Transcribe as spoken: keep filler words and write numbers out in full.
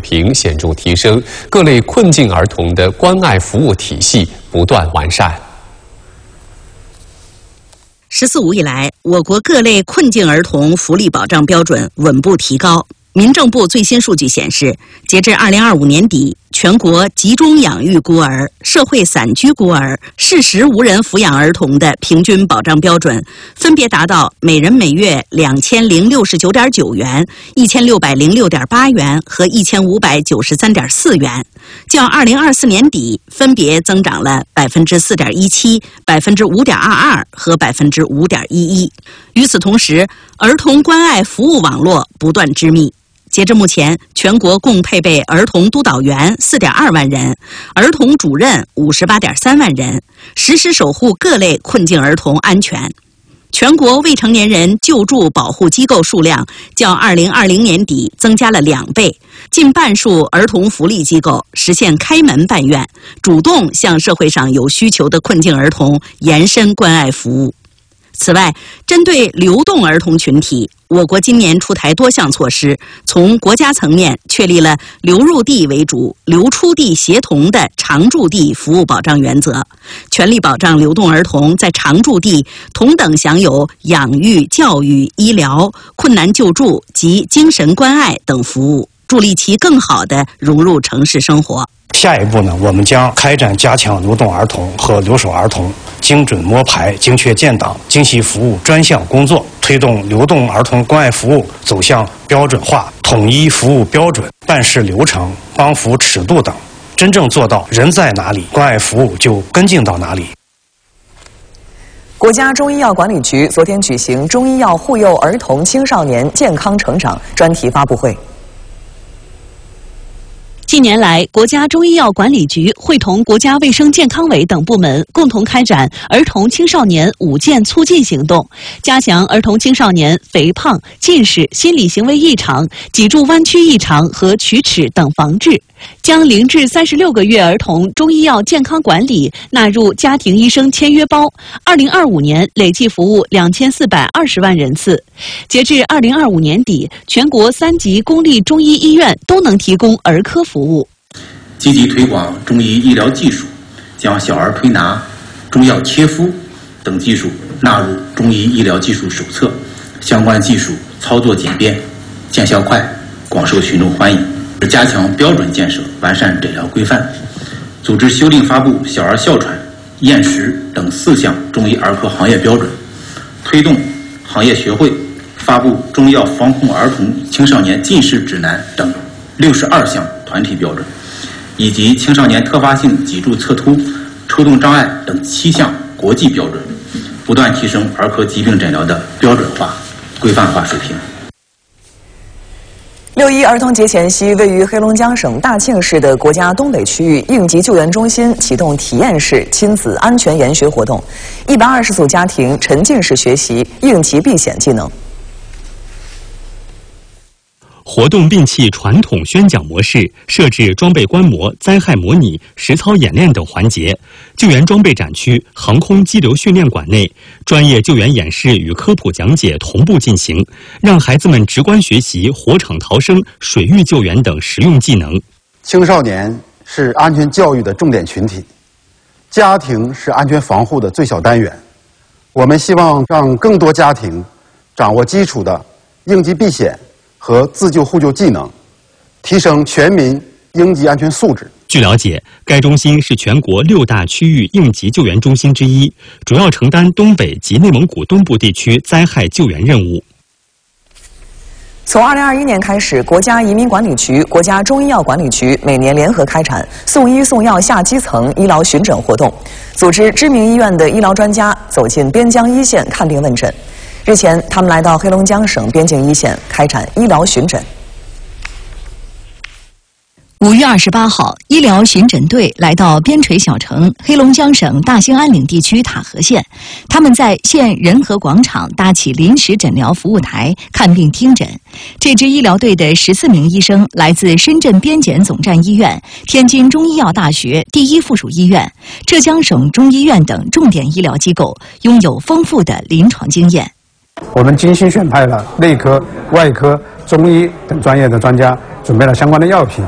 平显著提升，各类困境儿童的关爱服务体系不断完善。 十四五以来，我国各类困境儿童福利保障标准稳步提高。民政部最新数据显示，截至二零二五年底，全国集中养育孤儿、社会散居孤儿、适时无人抚养儿童的平均保障标准分别达到每人每月两千零六十九点九元、一千六百零六点八元和一千五百九十三点四元，较二零二四年底分别增长了百分之四点一七、百分之五点二二和百分之五点一一。与此同时，儿童关爱服务网络不断织密。截至目前，全国共配备儿童督导员四点二万人，儿童主任五十八点三万人，实时守护各类困境儿童安全。全国未成年人救助保护机构数量较二零二零年底增加了两倍，近半数儿童福利机构实现开门办院，主动向社会上有需求的困境儿童延伸关爱服务。此外，针对流动儿童群体，我国今年出台多项措施，从国家层面确立了流入地为主、流出地协同的常住地服务保障原则，全力保障流动儿童在常住地同等享有养育、教育、医疗、困难救助及精神关爱等服务，助力其更好地融入城市生活。 下一步呢，我们将开展加强流动儿童和留守儿童精准摸排、精确建档、精细服务专项工作，推动流动儿童关爱服务走向标准化、统一服务标准、办事流程、帮扶尺度等，真正做到人在哪里，关爱服务就跟进到哪里。 国家中医药管理局昨天举行中医药护佑儿童青少年健康成长专题发布会。 近年来，国家中医药管理局会同国家卫生健康委等部门共同开展儿童青少年五健促进行动，加强儿童青少年肥胖、近视、心理行为异常、脊柱弯曲异常和龋齿等防治，将零至三十六个月儿童中医药健康管理纳入家庭医生签约包。二零二五年累计服务两千四百二十万人次。截至二零二五年底，全国三级公立中医医院都能提供儿科服务。 积极推广中医医疗技术，将小儿推拿、中药切敷等技术纳入中医医疗技术手册，相关技术操作简便、见效快，广受群众欢迎。加强标准建设，完善诊疗规范，组织修订发布小儿哮喘、厌食等四项中医儿科行业标准，推动行业学会发布中医药防控儿童青少年近视指南等六十二项团体标准，以及青少年特发性脊柱侧凸、抽动障碍等七项国际标准，不断提升儿科疾病诊疗的标准化、规范化水平。 六一儿童节前夕，位于黑龙江省大庆市的国家东北区域应急救援中心启动体验式亲子安全研学活动，一百二十组家庭沉浸式学习应急避险技能。 活动摒弃传统宣讲模式，设置装备观摩、灾害模拟、实操演练等环节。救援装备展区、航空激流训练馆内，专业救援演示与科普讲解同步进行，让孩子们直观学习火场逃生、水域救援等实用技能。 青少年是安全教育的重点群体，家庭是安全防护的最小单元。我们希望让更多家庭掌握基础的应急避险和自救互救技能，提升全民应急安全素质。 据了解，该中心是全国六大区域应急救援中心之一，主要承担东北及内蒙古东部地区灾害救援任务。 从二零二一年开始，国家移民管理局、国家中医药管理局每年联合开展送医送药下基层医疗巡诊活动，组织知名医院的医疗专家走进边疆一线看病问诊。日前，他们来到黑龙江省边境一线开展医疗巡诊。 五月二十八号，医疗巡诊队来到边陲小城黑龙江省大兴安岭地区塔河县，他们在县仁和广场搭起临时诊疗服务台，看病听诊。这支医疗队的十四名医生来自深圳边检总站医院、天津中医药大学第一附属医院、浙江省中医院等重点医疗机构，拥有丰富的临床经验。 我们精心选派了内科、外科、中医等专业的专家，准备了相关的药品，